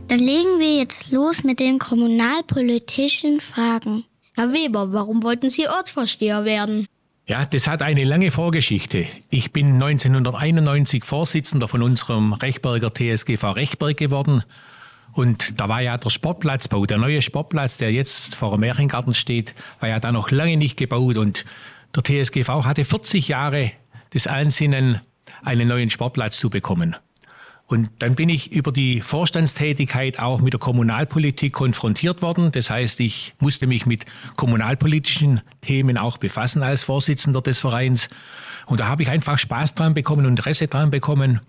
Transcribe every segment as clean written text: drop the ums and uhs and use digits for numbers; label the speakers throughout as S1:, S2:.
S1: Dann legen wir jetzt los mit den kommunalpolitischen Fragen.
S2: Herr Weber, warum wollten Sie Ortsvorsteher werden?
S3: Ja, das hat eine lange Vorgeschichte. Ich bin 1991 Vorsitzender von unserem Rechberger TSGV Rechberg geworden. Und da war ja der Sportplatzbau, der neue Sportplatz, der jetzt vor dem Märchengarten steht, war ja da noch lange nicht gebaut. Und der TSGV hatte 40 Jahre das Ansinnen, einen neuen Sportplatz zu bekommen. Und dann bin ich über die Vorstandstätigkeit auch mit der Kommunalpolitik konfrontiert worden. Das heißt, ich musste mich mit kommunalpolitischen Themen auch befassen als Vorsitzender des Vereins. Und da habe ich einfach Spaß dran bekommen und Interesse dran bekommen.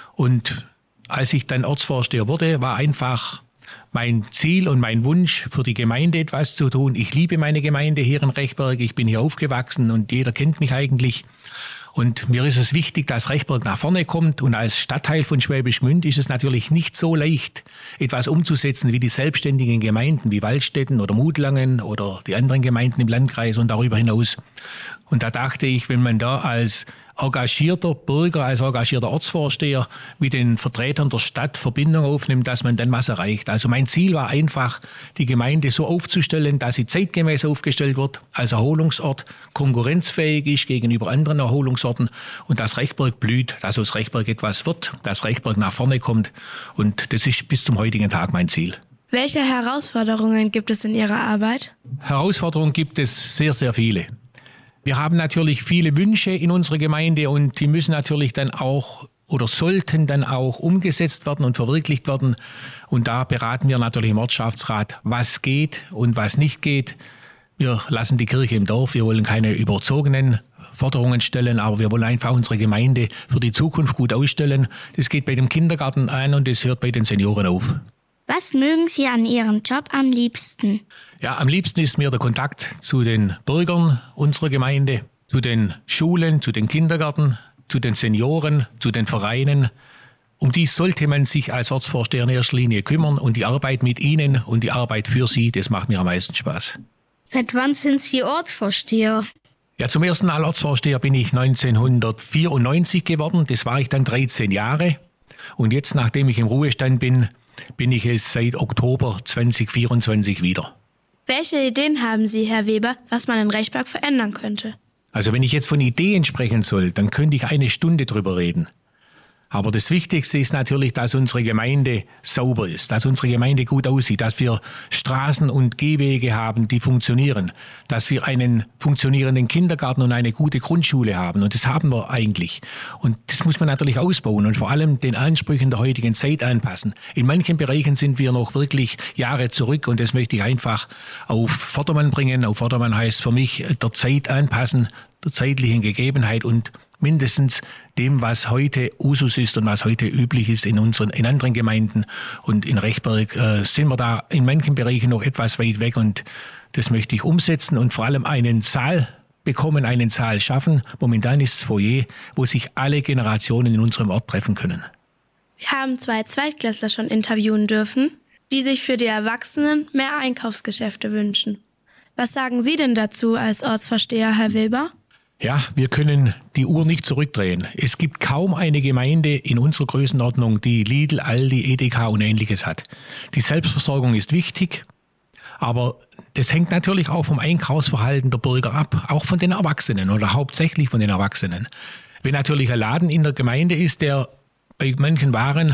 S3: Und als ich dann Ortsvorsteher wurde, war einfach mein Ziel und mein Wunsch, für die Gemeinde etwas zu tun. Ich liebe meine Gemeinde hier in Rechberg. Ich bin hier aufgewachsen und jeder kennt mich eigentlich. Und mir ist es wichtig, dass Rechberg nach vorne kommt. Und als Stadtteil von Schwäbisch Gmünd ist es natürlich nicht so leicht, etwas umzusetzen wie die selbstständigen Gemeinden wie Waldstätten oder Mutlangen oder die anderen Gemeinden im Landkreis und darüber hinaus. Und da dachte ich, wenn man da als engagierter Bürger, als engagierter Ortsvorsteher mit den Vertretern der Stadt Verbindung aufnimmt, dass man dann was erreicht. Also mein Ziel war einfach, die Gemeinde so aufzustellen, dass sie zeitgemäß aufgestellt wird, als Erholungsort konkurrenzfähig ist gegenüber anderen Erholungsorten und dass Rechberg blüht, dass aus Rechberg etwas wird, dass Rechberg nach vorne kommt. Und das ist bis zum heutigen Tag mein Ziel.
S4: Welche Herausforderungen gibt es in Ihrer Arbeit?
S3: Herausforderungen gibt es sehr, sehr viele. Wir haben natürlich viele Wünsche in unserer Gemeinde und die müssen natürlich dann auch oder sollten dann auch umgesetzt werden und verwirklicht werden. Und da beraten wir natürlich im Ortschaftsrat, was geht und was nicht geht. Wir lassen die Kirche im Dorf, wir wollen keine überzogenen Forderungen stellen, aber wir wollen einfach unsere Gemeinde für die Zukunft gut ausstellen. Das geht bei dem Kindergarten an und das hört bei den Senioren auf.
S1: Was mögen Sie an Ihrem Job am liebsten?
S3: Ja, am liebsten ist mir der Kontakt zu den Bürgern unserer Gemeinde, zu den Schulen, zu den Kindergärten, zu den Senioren, zu den Vereinen. Um die sollte man sich als Ortsvorsteher in erster Linie kümmern und die Arbeit mit ihnen und die Arbeit für sie, das macht mir am meisten Spaß.
S2: Seit wann sind Sie Ortsvorsteher?
S3: Ja, zum ersten Mal Ortsvorsteher bin ich 1994 geworden. Das war ich dann 13 Jahre. Und jetzt, nachdem ich im Ruhestand bin ich es seit Oktober 2024 wieder.
S4: Welche Ideen haben Sie, Herr Weber, was man in Rechberg verändern könnte?
S3: Also wenn ich jetzt von Ideen sprechen soll, dann könnte ich eine Stunde drüber reden. Aber das Wichtigste ist natürlich, dass unsere Gemeinde sauber ist, dass unsere Gemeinde gut aussieht, dass wir Straßen und Gehwege haben, die funktionieren, dass wir einen funktionierenden Kindergarten und eine gute Grundschule haben. Und das haben wir eigentlich. Und das muss man natürlich ausbauen und vor allem den Ansprüchen der heutigen Zeit anpassen. In manchen Bereichen sind wir noch wirklich Jahre zurück und das möchte ich einfach auf Vordermann bringen. Auf Vordermann heißt für mich der Zeit anpassen, der zeitlichen Gegebenheit und mindestens dem, was heute Usus ist und was heute üblich ist in anderen Gemeinden. Und in Rechberg sind wir da in manchen Bereichen noch etwas weit weg und das möchte ich umsetzen und vor allem einen Saal bekommen, einen Saal schaffen. Momentan ist das Foyer, wo sich alle Generationen in unserem Ort treffen können.
S4: Wir haben 2 Zweitklässler schon interviewen dürfen, die sich für die Erwachsenen mehr Einkaufsgeschäfte wünschen. Was sagen Sie denn dazu als Ortsvorsteher, Herr Weber?
S3: Ja, wir können die Uhr nicht zurückdrehen. Es gibt kaum eine Gemeinde in unserer Größenordnung, die Lidl, Aldi, Edeka und Ähnliches hat. Die Selbstversorgung ist wichtig, aber das hängt natürlich auch vom Einkaufsverhalten der Bürger ab, auch von den Erwachsenen oder hauptsächlich von den Erwachsenen. Wenn natürlich ein Laden in der Gemeinde ist, der bei manchen Waren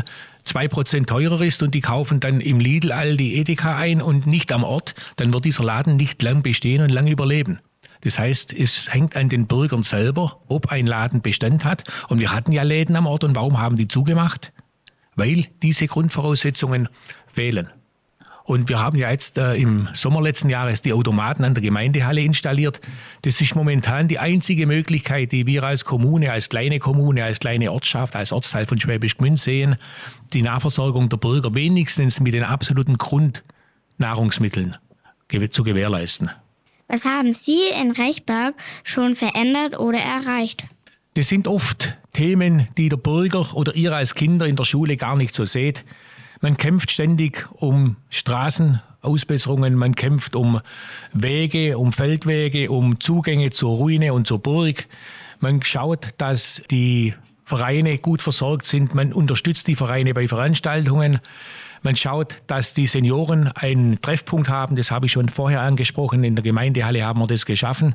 S3: 2% teurer ist und die kaufen dann im Lidl, Aldi, Edeka ein und nicht am Ort, dann wird dieser Laden nicht lang bestehen und lang überleben. Das heißt, es hängt an den Bürgern selber, ob ein Laden Bestand hat. Und wir hatten ja Läden am Ort und warum haben die zugemacht? Weil diese Grundvoraussetzungen fehlen. Und wir haben ja jetzt im Sommer letzten Jahres die Automaten an der Gemeindehalle installiert. Das ist momentan die einzige Möglichkeit, die wir als Kommune, als kleine Ortschaft, als Ortsteil von Schwäbisch Gmünd sehen, die Nahversorgung der Bürger wenigstens mit den absoluten Grundnahrungsmitteln zu gewährleisten.
S1: Was haben Sie in Rechberg schon verändert oder erreicht?
S3: Das sind oft Themen, die der Bürger oder ihr als Kinder in der Schule gar nicht so seht. Man kämpft ständig um Straßenausbesserungen, man kämpft um Wege, um Feldwege, um Zugänge zur Ruine und zur Burg. Man schaut, dass die Vereine gut versorgt sind, man unterstützt die Vereine bei Veranstaltungen. Man schaut, dass die Senioren einen Treffpunkt haben. Das habe ich schon vorher angesprochen. In der Gemeindehalle haben wir das geschaffen.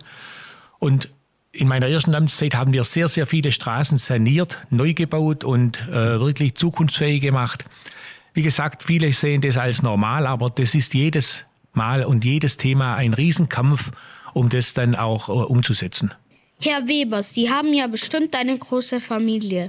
S3: Und in meiner ersten Amtszeit haben wir sehr, sehr viele Straßen saniert, neu gebaut und wirklich zukunftsfähig gemacht. Wie gesagt, viele sehen das als normal, aber das ist jedes Mal und jedes Thema ein Riesenkampf, um das dann auch umzusetzen.
S2: Herr Weber, Sie haben ja bestimmt eine große Familie.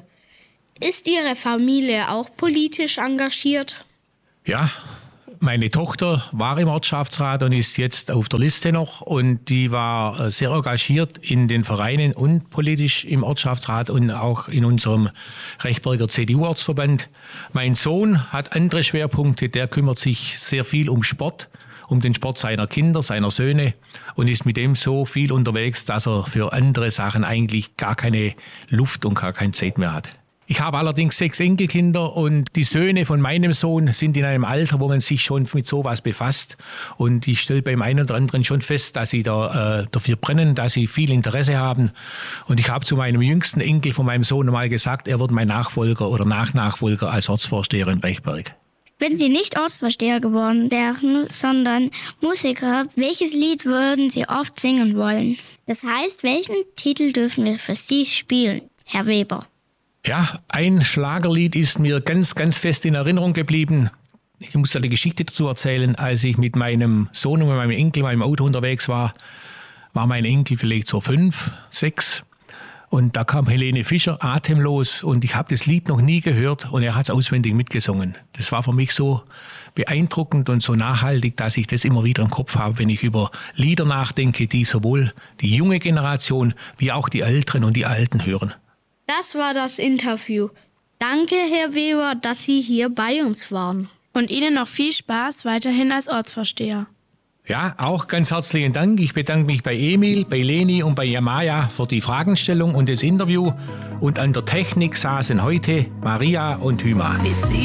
S2: Ist Ihre Familie auch politisch engagiert?
S3: Ja, meine Tochter war im Ortschaftsrat und ist jetzt auf der Liste noch. Und die war sehr engagiert in den Vereinen und politisch im Ortschaftsrat und auch in unserem Rechberger CDU-Ortsverband. Mein Sohn hat andere Schwerpunkte. Der kümmert sich sehr viel um Sport, um den Sport seiner Kinder, seiner Söhne und ist mit dem so viel unterwegs, dass er für andere Sachen eigentlich gar keine Luft und gar keine Zeit mehr hat. Ich habe allerdings 6 Enkelkinder und die Söhne von meinem Sohn sind in einem Alter, wo man sich schon mit sowas befasst. Und ich stelle beim einen oder anderen schon fest, dass sie da dafür brennen, dass sie viel Interesse haben. Und ich habe zu meinem jüngsten Enkel von meinem Sohn mal gesagt, er wird mein Nachfolger oder Nachfolger als Ortsvorsteher in Rechberg.
S1: Wenn Sie nicht Ortsvorsteher geworden wären, sondern Musiker, welches Lied würden Sie oft singen wollen? Das heißt, welchen Titel dürfen wir für Sie spielen, Herr Weber?
S3: Ja, ein Schlagerlied ist mir ganz, ganz fest in Erinnerung geblieben. Ich muss eine Geschichte dazu erzählen. Als ich mit meinem Sohn und meinem Enkel in meinem Auto unterwegs war mein Enkel vielleicht so 5, 6. Und da kam Helene Fischer, Atemlos. Und ich habe das Lied noch nie gehört und er hat es auswendig mitgesungen. Das war für mich so beeindruckend und so nachhaltig, dass ich das immer wieder im Kopf habe, wenn ich über Lieder nachdenke, die sowohl die junge Generation wie auch die Älteren und die Alten hören.
S2: Das war das Interview. Danke, Herr Weber, dass Sie hier bei uns waren.
S4: Und Ihnen noch viel Spaß weiterhin als Ortsvorsteher.
S3: Ja, auch ganz herzlichen Dank. Ich bedanke mich bei Emil, bei Leni und bei Jamaya für die Fragestellung und das Interview. Und an der Technik saßen heute Maria und Hüma.